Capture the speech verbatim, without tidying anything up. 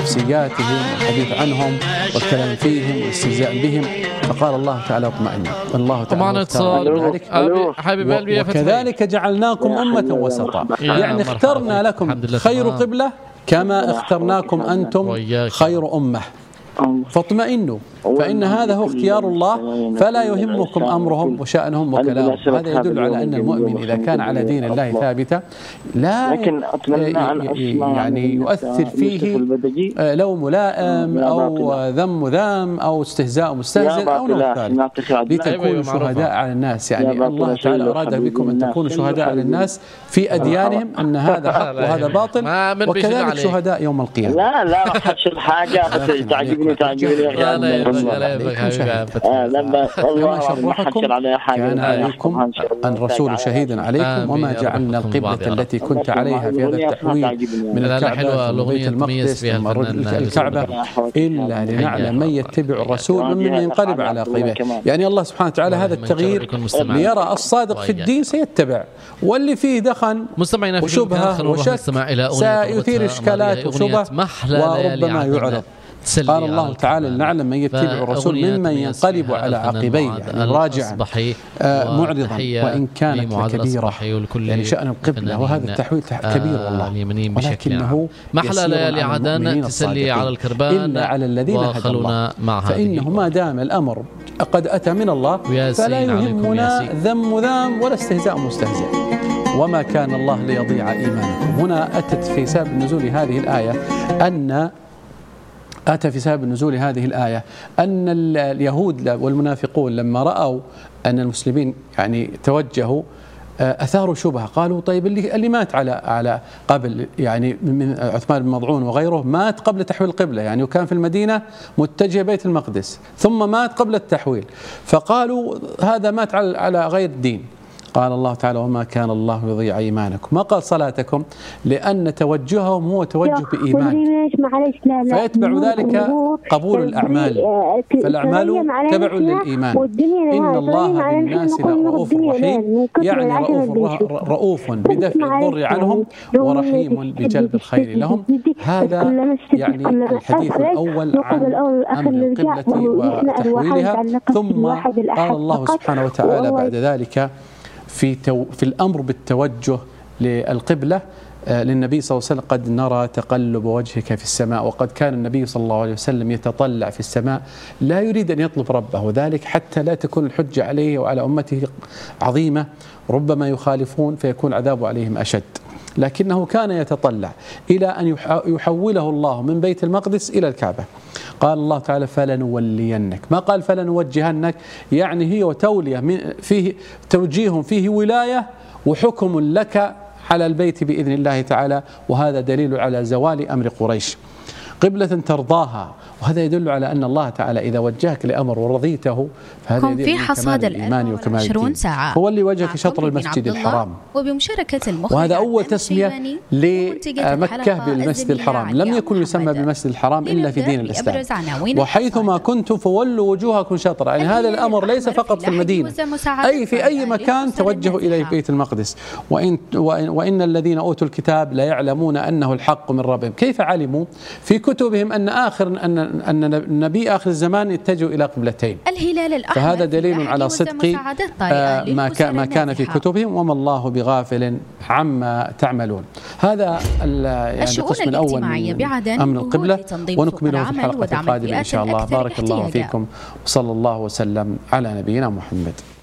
نفسياتهم والحديث عنهم والكلام فيهم والاستهزاء بهم. فقال الله تعالى اطمئنوا. الله تعالى حبيب قلبي وكذلك جعلناكم أمة وسطا، يعني اخترنا لكم خير قبلة كما اخترناكم أنتم خير أمة، فاطمئنوا، فإن هذا هو اختيار الله، فلا يهمكم أمرهم وشأنهم وكلامهم. هذا يدل على أن المؤمن إذا كان على دين الله ثابتا لا يعني يؤثر فيه لو ملائم أو ذم ذام أو استهزاء مستهزئ أو نحو ذلك، لتكونوا شهداء على الناس. يعني الله تعالى أراد بكم أن تكونوا شهداء على الناس في أديانهم أن هذا حق وهذا باطل، وكذلك شهداء يوم القيامة. لا لا حشر حاجة تعجبني تعجبني لما شرحكم كان عليكم أن رسول شهيدا عليكم، وما جعلنا القبلة التي كنت عليها في هذا التحويل من الكعبة لبيت المقدس الكعبة إلا لنعلم من يتبع الرسول ومن ينقلب على عقبيه. يعني الله سبحانه وتعالى هذا التغيير ليرى الصادق في الدين سيتبع، واللي فيه دخن وشبهة وشك سيثير إشكالات وشبه وربما يعرض. قال الله تعالى لنعلم من يتبع الرسول ممن ينقلب على عقبيه، يعني راجعا معرضا وإن كانت كبيرة. يعني شأن القبلة وهذا التحويل كبير والله، ولكنه محلى ليالي عدن تسلي على الكربان إلا على الذين هدى الله، فإنه ما دام الأمر قد أتى من الله فلا يهمنا ذم ذام ولا استهزاء مستهزئ. وما كان الله ليضيع إيمانكم. هنا أتت في سبب نزول هذه الآية أن أتى في سبب نزول هذه الآية أن اليهود والمنافقون لما رأوا أن المسلمين يعني توجهوا أثاروا شبهة، قالوا طيب اللي اللي مات على على قبل يعني من عثمان بن مضعون وغيره مات قبل تحويل القبلة، يعني وكان في المدينة متجه بيت المقدس ثم مات قبل التحويل، فقالوا هذا مات على على غير الدين. قال الله تعالى وما كان الله ليضيع إيمانكم، ما قال صلاتكم، لأن توجههم هو توجه بإيمان، فيتبع ذلك قبول الأعمال، فالأعمال تبع للإيمان. إن الله بالناس لرؤوف رحيم، يعني رؤوف رؤوف بدفع الضر عنهم ورحيم بجلب الخير لهم. هذا يعني الحديث الأول عن أمر القبلة وتحويلها. ثم قال الله سبحانه وتعالى بعد ذلك في تو في الأمر بالتوجه للقبلة للنبي صلى الله عليه وسلم: قد نرى تقلب وجهك في السماء. وقد كان النبي صلى الله عليه وسلم يتطلع في السماء لا يريد أن يطلب ربه، وذلك حتى لا تكون الحجة عليه وعلى أمته عظيمة، ربما يخالفون فيكون عذاب عليهم أشد، لكنه كان يتطلع إلى أن يحوله الله من بيت المقدس إلى الكعبة. قال الله تعالى فلنولينك، ما قال فلنوجهنك، يعني هي وتولية من فيه توجيه فيه ولاية وحكم لك على البيت بإذن الله تعالى. وهذا دليل على زوال أمر قريش قبلة ترضاها، وهذا يدل على أن الله تعالى إذا وجهك لأمر ورضيته فهذا يدل على كمال الإيمان وكمال الدين. هو اللي وجهك شطر المسجد الحرام، وبمشاركة وهذا أول تسمية لمكة بالمسجد الحرام، لم يكن يسمى بالمسجد الحرام إلا في دين الإسلام. وحيثما كنتم فولوا وجوهكم شطرا، يعني هذا الأمر ليس فقط في المدينة، أي في أي مكان توجهوا إلى بيت المقدس. وإن, وإن, وإن الذين أوتوا الكتاب لا يعلمون أنه الحق من ربهم. كيف علموا؟ في كتبهم أن آخر أن أن النبي آخر الزمان يتجه إلى قبلتين، فهذا دليل على صدق ما ما كان في كتبهم، وما الله بغافل عما تعملون. هذا يعني القسم الأول من أمن القبلة، ونكمله في الحلقة القادمة إن شاء الله. بارك الله فيكم، وصلى الله وسلم على نبينا محمد.